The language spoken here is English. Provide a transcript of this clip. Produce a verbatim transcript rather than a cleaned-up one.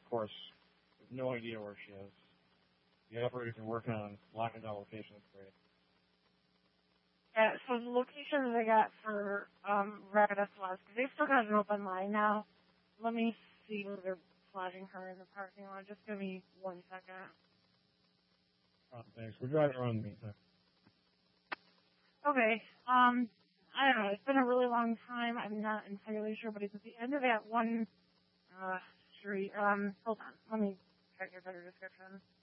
course, with no idea where she is. The operators are working on locking down locations. Great. Yeah, so the location that I got for um, Rapid S O S, because they've still got an open line now. Let me see where they're flashing her in the parking lot. Just give me one second. Oh, thanks. We're driving around in the meantime. Okay. Um, I don't know. It's been a really long time. I'm not entirely sure, but it's at the end of that one uh, street. Um, hold on. Let me check your better description.